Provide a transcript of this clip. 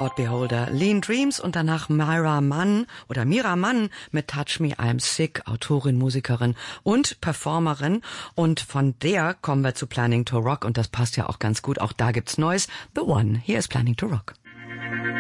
Beholder, Lean Dreams und danach Mira Mann mit Touch Me, I'm Sick, Autorin, Musikerin und Performerin. Und von der kommen wir zu Planning to Rock und das passt ja auch ganz gut. Auch da gibt's Neues. The One, hier ist Planning to Rock.